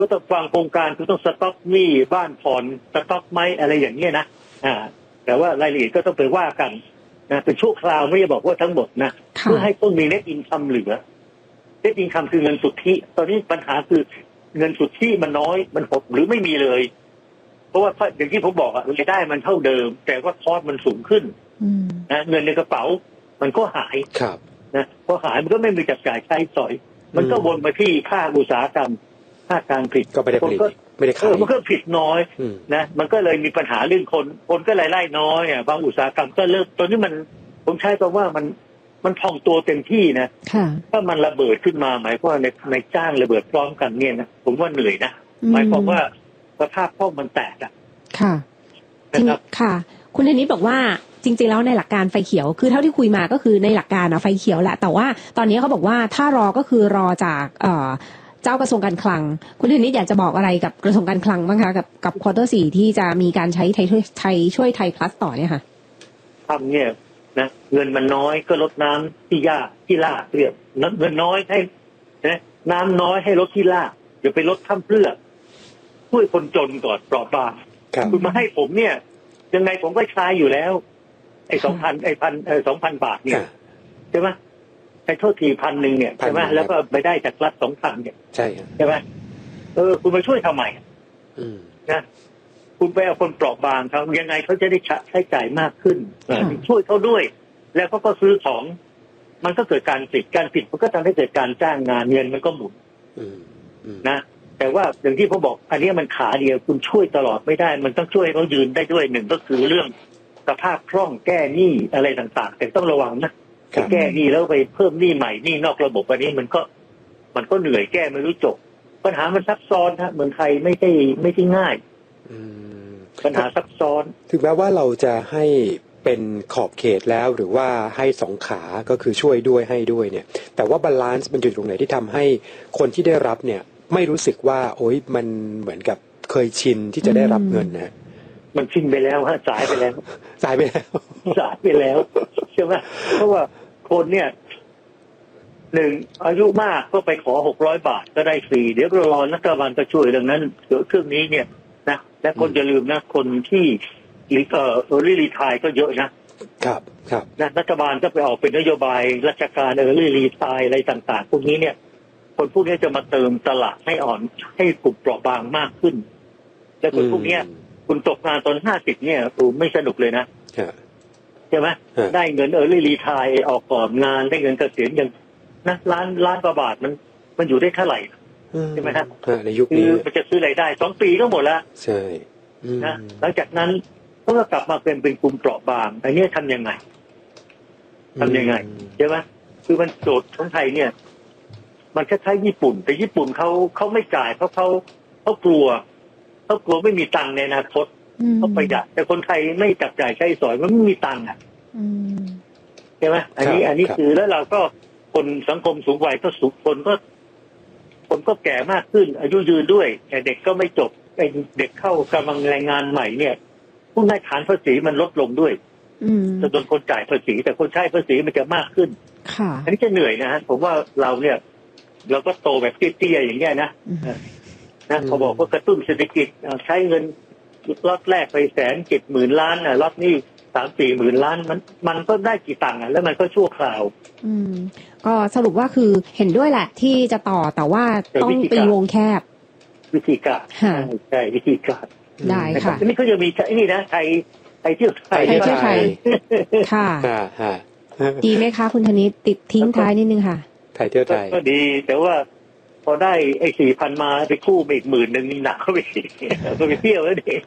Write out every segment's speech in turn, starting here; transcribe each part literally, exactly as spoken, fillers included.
ก็ต้องวางโครงการคือต้องสต็อกหนี้บ้านผ่อนสต็อกไม้อะไรอย่างเงี้ยนะอ่าแต่ว่ารายละเอียดก็ต้องไปว่ากันนะเป็นชั่วคราวไม่ได้บอกว่าทั้งหมดนะเพื่อให้ต้องมีเน็ตอินคัมเหลือเน็ตอินคัมคือเงินสุทธิตอนนี้ปัญหาคือเงินสุทธิมันน้อยมันหดหรือไม่มีเลยเพราะว่าอย่างที่ผมบอกอะรายได้มันเท่าเดิมแต่ว่าคอสมันสูงขึ้นนะเงินในกระเป๋ามันก็หายนะพอหายมันก็ไม่มีจับจ่ายใช้สอยมันก็วนมาที่ค่าอุตสาหกรรมค่าการผลิตก็ไม่ได้ผลิตไม่ได้ขายมันก็ผิดน้อยนะมันก็เลยมีปัญหาเรื่องคนคนก็รายได้น้อยอ่ะบางอุตสาหกรรมก็เริ่มตอนนี้มันผมใช้คำว่ามันมันพองตัวเต็มที่นะถ้ามันระเบิดขึ้นมาหมายความว่าในในจ้างระเบิดพร้อมกันเนี่ยนะผมว่าเหนื่อยนะหมายความว่าสภาพคล่องมันแตกอ่ะค่ะนะครับค่ะคุณธนิตบอกว่าจริงๆแล้วในหลักการไฟเขียวคือเท่าที่คุยมาก็คือในหลักการนะไฟเขียวแหละแต่ว่าตอนนี้เขาบอกว่าถ้ารอก็คือรอจากเอ่อเจ้ากระทรวงการคลังคุณธนิตอยากจะบอกอะไรกับกระทรวงการคลังบ้างคะกับกับควอเตอร์สี่ที่จะมีการใช้ไทยช่วยไทยช่วยไทยพลัสต่อเนี่ยค่ะทำเนี่ยนะเงินมันน้อยก็ลดน้ำที่ยากที่ลาเรียบเงินน้อยให้นะน้ำน้อยให้ลดที่ลาอย่าไปลดข้ามเปลือกช่วยคนจนก่อนเปราะบางคุณมาให้ผมเนี่ยยังไงผมก็ใช้อยู่แล้วไอ้สองพันไอ้พันเออสองพันบาทเนี่ยใช่ไหมไอ้โทษทีพันหนึ่งเนี่ยใช่ไหมแล้วก็ไปได้จากรัฐสองพันเนี่ยใช่ใช่ไหมเออคุณมาช่วยทำไมนะคุณไปเอาคนเปราะบางเขายังไงเขาจะได้ใช้จ่ายมากขึ้นช่วยเขาด้วยแล้วเขาก็ซื้อของมันก็เกิดการผลิตการผลิตมันก็ทำให้เกิดการจ้างงานเงินมันก็หมุนนะแต่ว่าอย่างที่ผมบอกอันนี้มันขาเดียวคุณช่วยตลอดไม่ได้มันต้องช่วยเขายืนได้ด้วยหนึ่งก็คือเรื่องสภาพคล่องแก้หนี้อะไรต่างๆแต่ต้องระวังนะแก้หนี้แล้วไปเพิ่มหนี้ใหม่หนี้นอกระบบอันนี้มันก็มันก็เหนื่อยแก้ไม่รู้จบปัญหามันซับซ้อนฮะเมืองไทยไม่ใช่ไม่ใช่ง่ายปัญหาซับซ้อนถึงแม้ว่าเราจะให้เป็นขอบเขตแล้วหรือว่าให้สองขาก็คือช่วยด้วยให้ด้วยเนี่ยแต่ว่าบาลานซ์มันอยู่ตรงไหนที่ทำให้คนที่ได้รับเนี่ยไม่รู้สึกว่าโอ๊ยมันเหมือนกับเคยชินที่จะได้รับเงินนะมันชินไปแล้วฮะสายไปแล้วสายไปแล้วสายไปแล้วใช่ไหมเพราะว่าคนเนี่ยหนึ่งอายุมากก็ไปขอหกร้อยบาทก็ได้ฟรีเดี๋ยวรอรัฐบาลก็ช่วยดังนั้นเครื่องนี้เนี่ยนะและคนอย่าลืมนะคนที่เอ่อเออร์ลี่รีไทร์ก็เยอะนะครับครับนะรัฐบาลก็ไปออกเป็นนโยบายราชการเออร์ลี่รีไทร์อะไรต่างๆพวกนี้เนี่ยคนพวกนี้จะมาเติมตลาดให้อ่อนให้กลุ่มเปราะบางมากขึ้นและคนพวกนี้คุณตกงานตอนห้าสิบเนี่ยตูไม่สนุกเลยนะใช่ไหมได้เงินเออร์ลี่รีไทร์ออกก่อนงานได้เงินเกษียณอย่างนะล้านล้านกว่าบาทมันมันอยู่ได้เท่าไหร่ใช่ไหมฮะในยุคนี้มันจะซื้อรายได้สองปีก็หมดแล้วใช่นะหลังจากนั้นก็กลับมาเป็นเป็นกลุ่มเปราะบางอันนี้ทำยังไงทำยังไงใช่ไหมคือมันโจทย์ของไทยเนี่ยมันคล้ายๆญี่ปุ่นแต่ญี่ปุ่นเขาเขาไม่จ่ายเพราะเขาเขากลัวเขากลัวไม่มีตังค์ในอนาคตเขาประหยัดแต่คนไทยไม่จับจ่ายใช้สอยมันไม่มีตังค์อ่ะใช่ไหมอันนี้อันนี้คือแล้วเราก็คนสังคมสูงวัยก็สูงคนก็คนก็แก่มากขึ้นอายุยืนด้วยแต่เด็กก็ไม่จบไอ้เด็กเข้ากำลังแรงงานใหม่เนี่ยผู้ได้ฐานภาษีมันลดลงด้วยจำนวนคนจ่ายภาษีแต่คนใช้ภาษีมันจะมากขึ้นอันนี้จะเหนื่อยนะฮะผมว่าเราเนี่ยเราก็โตแบบเตี้ยๆอย่างเงี้ยนะนะเขาบอกว่ากระตุ้นเศรษฐกิจใช้เงินล็อตแรกไปแสนเจ็ดหมื่นล้านอ่ะล็อตนี้สามสี่หมื่นล้านมันมันก็ได้กี่ตังค์อ่ะแล้วมันก็ชั่วคราวอืมก็สรุปว่าคือเห็นด้วยแหละที่จะต่อแต่ว่าต้องตีวงแคบวิธีการใช่วิธีการได้ค่ะนี่เขาจะมีไอ้นี่นะไทยไทยเที่ยวไทยเที่ยวไทยค่ะดีไหมคะคุณธนิตติดทิ้งท้ายนิดนึงค่ะไทยเที่ยวไทยก็ดีแต่ว่าพอได้ไอ้สี่พันมาไปคู่ไปอีกหมื่นหนึ่งหนักเข้าไปก็ไปเที่ยวแล้วดิ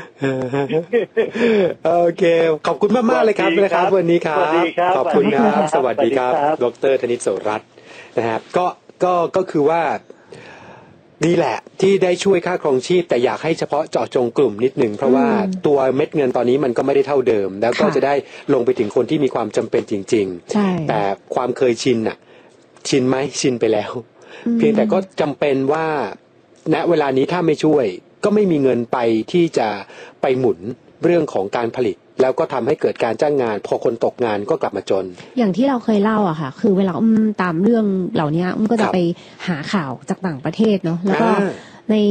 โอเคขอบคุณมากมากเลยครับนะครับวันนี้ครับขอบคุณครับสวัสดีครับดร.ธนิต โสรัตน์นะครับก็ก็ก็คือว่านี่แหละที่ได้ช่วยค่าครองชีพแต่อยากให้เฉพาะเจาะจงกลุ่มนิดนึงเพราะว่าตัวเม็ดเงินตอนนี้มันก็ไม่ได้เท่าเดิมแล้วก็จะได้ลงไปถึงคนที่มีความจำเป็นจริงๆแต่ความเคยชินน่ะชินไหมชินไปแล้วเพียงแต่ก็จำเป็นว่าณเวลานี้ถ้าไม่ช่วยก็ไม่มีเงินไปที่จะไปหมุนเรื่องของการผลิตแล้วก็ทำให้เกิดการจ้างงานพอคนตกงานก็กลับมาจนอย่างที่เราเคยเล่าอะค่ะคือเวลาอุ้มตามเรื่องเหล่านี้อุ้มก็จะไปหาข่าวจากต่างประเทศเนาะแล้วก็